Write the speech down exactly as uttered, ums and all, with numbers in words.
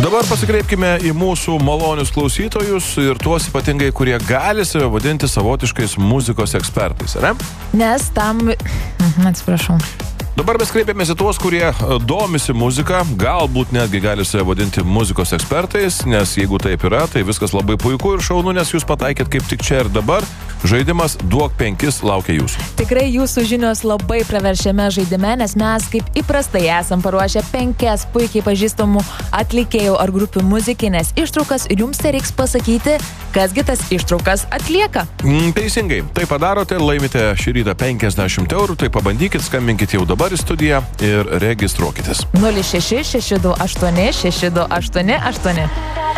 Dabar pasikreipkime į mūsų malonius klausytojus ir tuos ypatingai, kurie gali save vadinti savotiškais muzikos ekspertais, ne? Nes tam... Atsiprašau. Dabar mes kreipiamės į tuos, kurie domisi muzika, galbūt netgi gali save vadinti muzikos ekspertais, nes jeigu taip yra, tai viskas labai puiku ir šaunu, nes jūs pataikėt kaip tik čia ir dabar. Žaidimas Duok penkis laukia jūsų. Tikrai jūsų žinios labai praveršiame žaidime, nes mes kaip įprastai esam paruošę penkias puikiai pažįstamų atlikėjų ar grupių muzikinės ištraukas ir jums tai reiks pasakyti, kasgi tas ištraukas atlieka. Mm, teisingai, tai padarote, laimite šį rytą penkiasdešimt eurų, tai pabandykit, skambinkit jau dabar į studiją ir registruokitės. nulis šeši šeši du aštuoni šeši du aštuoni aštuoni.